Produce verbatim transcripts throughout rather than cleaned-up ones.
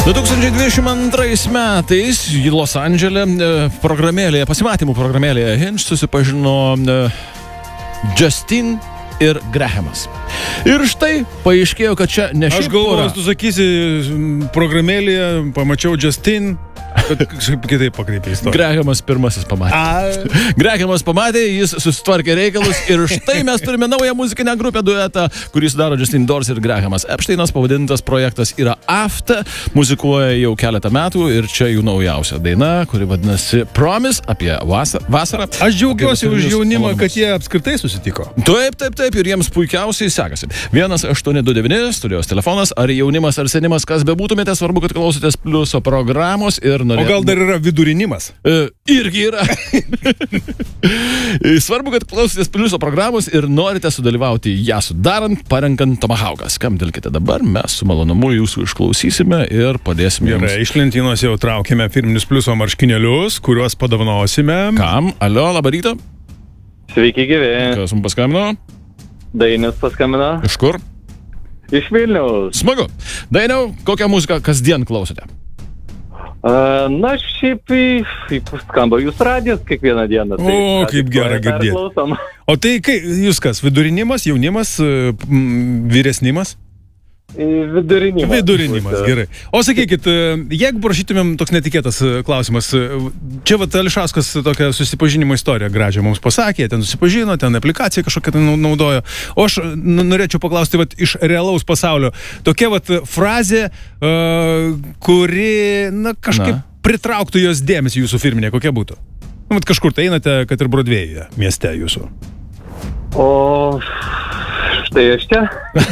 du tūkstančiai dvidešimt antrais metais Los Andžele programėlėje, pasimatymų programėlėje Hinge susipažino Justin ir Grahamas. Ir štai paaiškėjo, kad čia ne šiaip Aš galvoju, tu sakysi, programėlėje pamačiau Justin, kad kažkaip kitaip pakreipė istoriją. Grahamas pirmasis pamatė. Grahamas pamatė, jis susitvarkė reikalus ir štai mes turime naują muzikinę grupę duetą, kurį sudaro Justin Dorsey ir Grahamas Epsteinas. Pavadintas projektas yra After, muzikuoja jau keletą metų ir čia jų naujausia daina, kuri vadinasi Promise, apie vasarą. Aš džiaugiuosi už jaunimą, kad jie apskritai susitiko. Taip, taip, taip, ir jiems puikiausiai sekasi. vienas aštuoni du devyni, studijos telefonas, ar jaunimas, ar senimas, kas bebūtumėte, svarbu, kad klausotės Pliuso programos ir norėtumėte. O gal dar yra vidurinimas? E, irgi yra. Svarbu, kad klausotės Pliuso programos ir norite sudalyvauti ją sudarant, parenkant Tomahawką. Skambtelkite dabar, mes su malonumu jūsų išklausysime ir padėsime jums. Gerai, iš lentynos jau traukime firminius Pliuso marškinėlius, kuriuos padovanosime. Kam? Alio, labą rytą. Sveiki, gyvi. Kas mums paskambino? Dainis paskambino. Iš kur? Iš Vilniaus. Smagu. Dainiau, kokią muziką kasdien klausote? Uh, na, šiaip skamba jūsų radijas kiekvieną dieną. Tai, o, kaip gera girdėti. O tai kai, jūs kas, vidurinimas, jaunimas, vyresnimas? Vidurinimas. Vidurinimas, gerai. O sakykit, jeigu prašytumėm toks netikėtas klausimas, čia vat Ališauskas tokią susipažinimo istoriją gražią mums pasakė, ten susipažino, ten aplikaciją kažkokią ten naudojo. O aš norėčiau paklausti vat iš realaus pasaulio. Tokia vat frazė, uh, kuri, na, kažkaip na. pritrauktų jos dėmesį jūsų firminė, kokia būtų? Nu, vat kažkur tai einate, kad ir Brodvėjuje, mieste jūsų. O... Štai aš čia.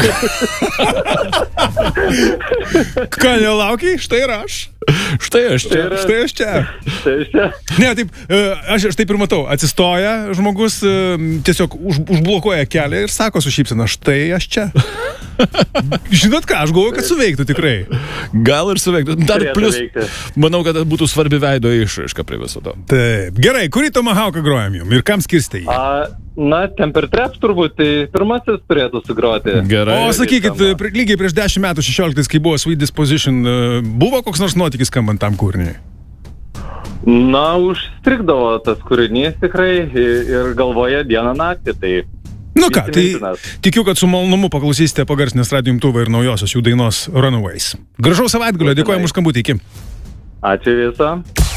Ką nelaukiai? Štai ir aš. Štai aš čia. Štai aš čia. Štai aš čia. Ne, taip, aš, aš taip ir matau. Atsistoja žmogus, tiesiog už, užblokuoja kelią ir sako su šypsena, štai aš čia. Žinot ką, aš galvoju, kad suveiktų tikrai. Gal ir suveiktų. Dar plus, manau, kad būtų svarbi veido išraiška prie viso to. Taip, gerai, kurį Tomahawką grojam jum ir kam skirstė jį? A, na, Temper Trap turbūt, tai pirmasis turėtų sugroti. Gerai. O sakykit, lygiai prieš dešimt metų, šešioliktais, kai buvo Sweet Disposition, buvo koks nors nuotykis skambant tam kūriniui? Na, užstrigdavo tas kūrinys tikrai ir galvoje dieną naktį, tai... Nu ką, tai tikiu, kad su malonumu paklausysite pagarsinės radijo imtuvą ir naujosios jų dainos Runaways. Gražaus savaitgalio, dėkojame už skambutį, iki. Ačiū visą.